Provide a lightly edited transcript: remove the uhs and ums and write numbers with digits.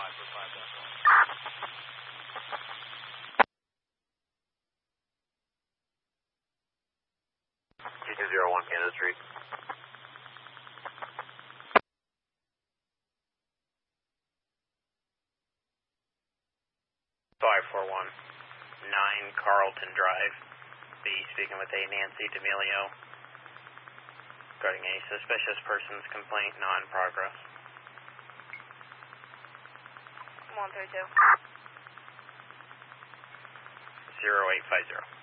G201 Canada Street. 5419 Carlton Drive. Be speaking with a Nancy D'Amelio regarding a suspicious persons complaint, non-progress. 132. 0850.